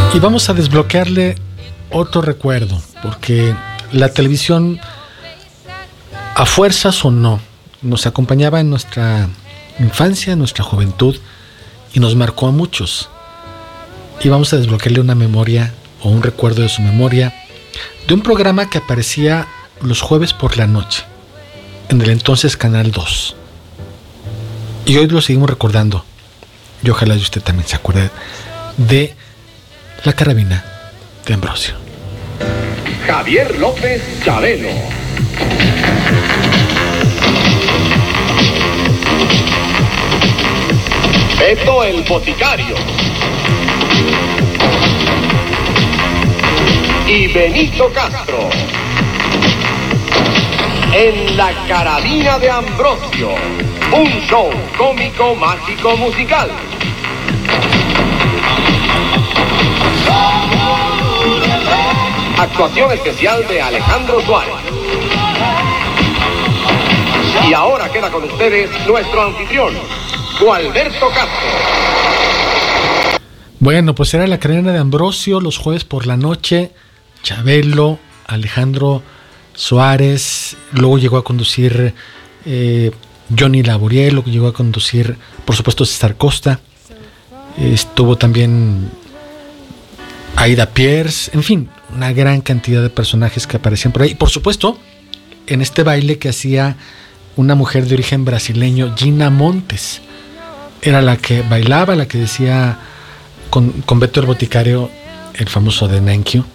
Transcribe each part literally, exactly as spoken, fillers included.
Y vamos a desbloquearle otro recuerdo, porque la televisión, a fuerzas o no, nos acompañaba en nuestra infancia, en nuestra juventud, y nos marcó a muchos. Y vamos a desbloquearle una memoria o un recuerdo de su memoria de un programa que aparecía los jueves por la noche en el entonces Canal dos. Y hoy lo seguimos recordando, y ojalá usted también se acuerde de La Carabina de Ambrosio. Javier López Chabelo. Beto el Boticario. Y Benito Castro. En La Carabina de Ambrosio, un show cómico, mágico, musical. Actuación especial de Alejandro Suárez. Y ahora queda con ustedes nuestro anfitrión, Gualberto Castro. Bueno, pues era La Carabina de Ambrosio los jueves por la noche. Chabelo, Alejandro Suárez, luego llegó a conducir eh, Johnny Laboriel, luego llegó a conducir, por supuesto, César Costa. Estuvo también Aida Pierce, en fin, una gran cantidad de personajes que aparecían por ahí. Y por supuesto, en este baile que hacía una mujer de origen brasileño, Gina Montes, era la que bailaba, la que decía con, con Beto el Boticario el famoso de Thank You.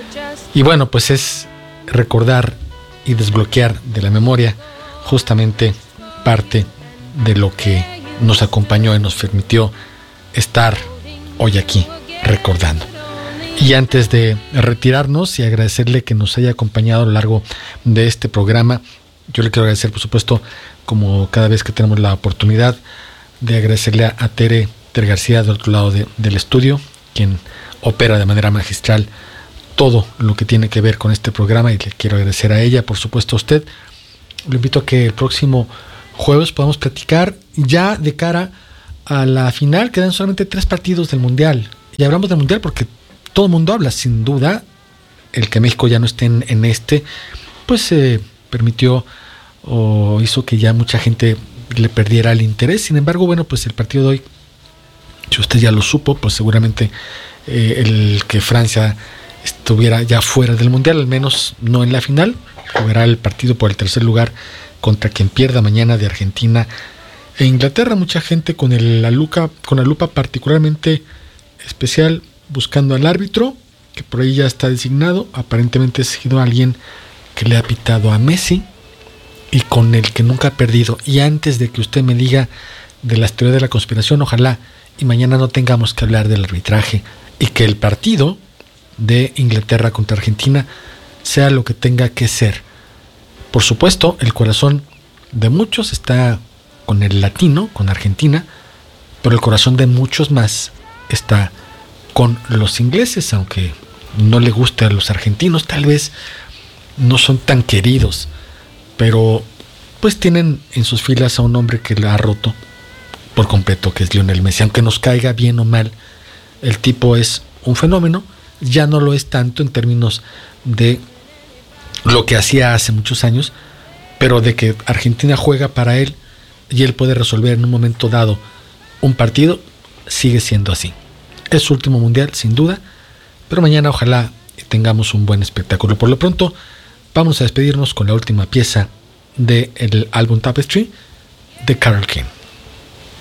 Y bueno, pues es recordar y desbloquear de la memoria justamente parte de lo que nos acompañó y nos permitió estar hoy aquí recordando. Y antes de retirarnos y agradecerle que nos haya acompañado a lo largo de este programa, yo le quiero agradecer, por supuesto, como cada vez que tenemos la oportunidad, de agradecerle a, a Tere, Tere García, del otro lado de, del estudio, quien opera de manera magistral todo lo que tiene que ver con este programa, y le quiero agradecer a ella, por supuesto a usted. Le invito a que el próximo jueves podamos platicar ya de cara a la final. Quedan solamente tres partidos del Mundial, y hablamos del Mundial porque todo el mundo habla, sin duda. El que México ya no esté en, en este, pues eh, permitió o hizo que ya mucha gente le perdiera el interés. Sin embargo, bueno, pues el partido de hoy, si usted ya lo supo, pues seguramente eh, el que Francia estuviera ya fuera del Mundial, al menos no en la final, jugará el partido por el tercer lugar contra quien pierda mañana de Argentina e Inglaterra. Mucha gente con el, la, lupa, con la lupa particularmente especial buscando al árbitro, que por ahí ya está designado. Aparentemente ha sido alguien que le ha pitado a Messi y con el que nunca ha perdido. Y antes de que usted me diga de las teorías de la conspiración, ojalá y mañana no tengamos que hablar del arbitraje y que el partido de Inglaterra contra Argentina sea lo que tenga que ser. Por supuesto, el corazón de muchos está con el latino, con Argentina, pero el corazón de muchos más está con los ingleses, aunque no le guste a los argentinos, tal vez no son tan queridos, pero pues tienen en sus filas a un hombre que la ha roto por completo, que es Lionel Messi. Aunque nos caiga bien o mal, el tipo es un fenómeno. Ya no lo es tanto en términos de lo que hacía hace muchos años, pero de que Argentina juega para él y él puede resolver en un momento dado un partido, sigue siendo así. Es su último mundial, sin duda, pero mañana ojalá tengamos un buen espectáculo. Por lo pronto, vamos a despedirnos con la última pieza del álbum Tapestry de Carole King.